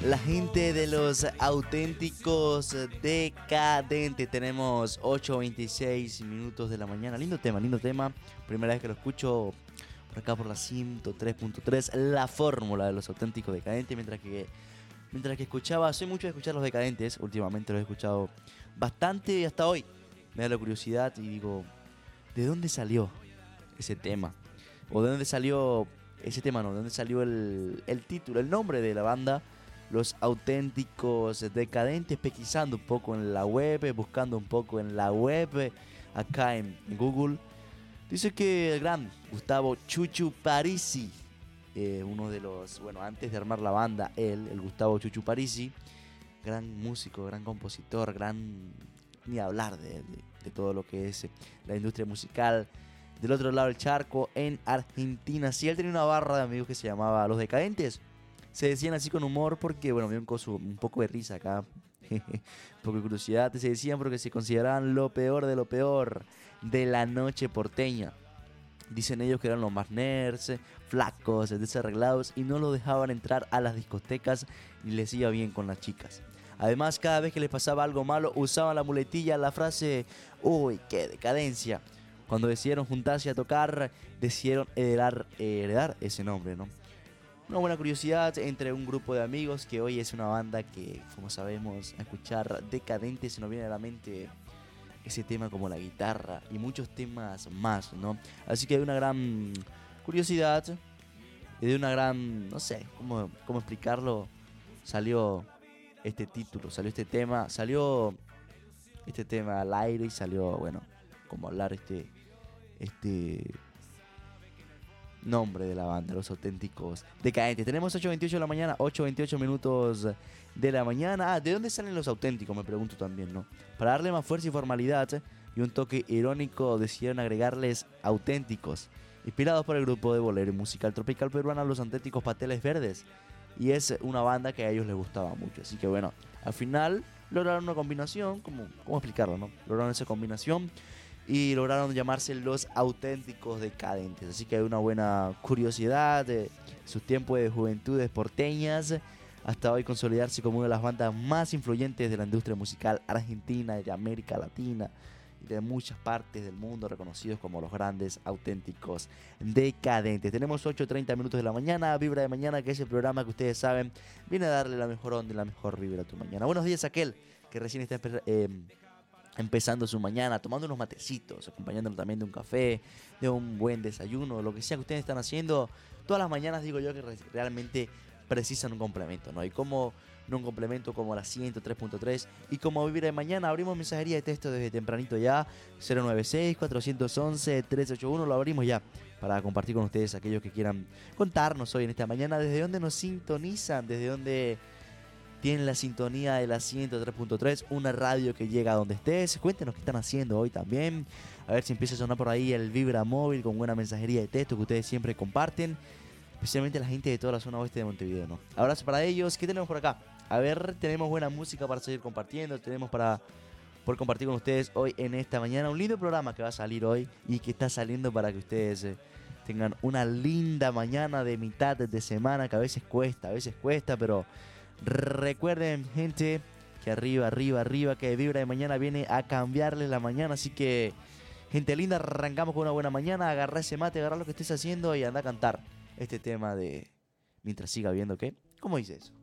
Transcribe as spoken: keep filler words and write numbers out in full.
La gente de los auténticos decadentes. Tenemos ocho veintiséis minutos de la mañana. Lindo tema, lindo tema. Primera vez que lo escucho por acá por la ciento tres punto tres. La fórmula de los auténticos decadentes. Mientras que, mientras que escuchaba, soy mucho de escuchar los decadentes. Últimamente los he escuchado bastante y hasta hoy me da la curiosidad y digo, ¿de dónde salió ese tema? ¿O de dónde salió ese tema? No, ¿de dónde salió el, el título, el nombre de la banda? Los auténticos decadentes, pesquisando un poco en la web, buscando un poco en la web, acá en Google. Dice que el gran Gustavo Chuchu Parisi, eh, uno de los, bueno, antes de armar la banda, él, el Gustavo Chuchu Parisi, gran músico, gran compositor, gran, ni hablar de, de, de todo lo que es la industria musical del otro lado del charco en Argentina. Sí, él tenía una barra de amigos que se llamaba Los Decadentes. Se decían así con humor porque, bueno, me dio un, coso, un poco de risa acá, un poco de curiosidad. Se decían porque se consideraban lo peor de lo peor de la noche porteña. Dicen ellos que eran los más nerds, flacos, desarreglados y no lo dejaban entrar a las discotecas ni les iba bien con las chicas. Además, cada vez que les pasaba algo malo, usaban la muletilla, la frase, uy, qué decadencia. Cuando decidieron juntarse a tocar, decidieron heredar, heredar ese nombre, ¿no? Una buena curiosidad entre un grupo de amigos que hoy es una banda que, como sabemos, a escuchar Decadente se nos viene a la mente ese tema como la guitarra y muchos temas más, ¿no? Así que hay una gran curiosidad y de una gran, no sé, ¿cómo, cómo explicarlo? Salió este título, salió este tema, salió este tema al aire y salió, bueno, como hablar este, este... nombre de la banda, Los Auténticos Decadentes. Tenemos ocho veintiocho de la mañana, ocho veintiocho minutos de la mañana. Ah, ¿de dónde salen los auténticos? Me pregunto también, ¿no? Para darle más fuerza y formalidad y un toque irónico decidieron agregarles auténticos, inspirados por el grupo de bolero y musical tropical peruano Los Auténticos Pateles Verdes. Y es una banda que a ellos les gustaba mucho. Así que bueno, al final lograron una combinación, ¿cómo, cómo explicarlo, no? Lograron esa combinación y lograron llamarse Los Auténticos Decadentes. Así que hay una buena curiosidad de sus tiempos de juventudes porteñas hasta hoy consolidarse como una de las bandas más influyentes de la industria musical argentina y de América Latina y de muchas partes del mundo, reconocidos como los grandes auténticos decadentes. Tenemos ocho treinta minutos de la mañana, Vibra de Mañana, que es el programa que ustedes saben viene a darle la mejor onda y la mejor vibra a tu mañana. Buenos días a aquel que recién está eh, empezando su mañana, tomando unos matecitos, acompañándolo también de un café, de un buen desayuno, lo que sea que ustedes están haciendo. Todas las mañanas digo yo que re- realmente precisan un complemento, ¿no? Y como no un complemento como la ciento tres punto tres y como Vivir de Mañana, abrimos mensajería de texto desde tempranito ya, cero nueve seis, cuatro once, tres ocho uno, lo abrimos ya para compartir con ustedes aquellos que quieran contarnos hoy en esta mañana desde dónde nos sintonizan, desde dónde tienen la sintonía de la ciento tres punto tres, una radio que llega a donde estés. Cuéntenos qué están haciendo hoy también. A ver si empieza a sonar por ahí el Vibra Móvil con buena mensajería de texto que ustedes siempre comparten. Especialmente la gente de toda la zona oeste de Montevideo, ¿no? Abrazo para ellos. ¿Qué tenemos por acá? A ver, tenemos buena música para seguir compartiendo. Tenemos para poder compartir con ustedes hoy en esta mañana. Un lindo programa que va a salir hoy y que está saliendo para que ustedes eh, tengan una linda mañana de mitad de semana, que a veces cuesta, a veces cuesta, pero recuerden, gente, que arriba, arriba, arriba, que Vibra de Mañana viene a cambiarles la mañana. Así que, gente linda, arrancamos con una buena mañana. Agarrá ese mate, agarrá lo que estés haciendo y anda a cantar este tema de Mientras siga viendo, ¿qué? ¿Cómo dice eso?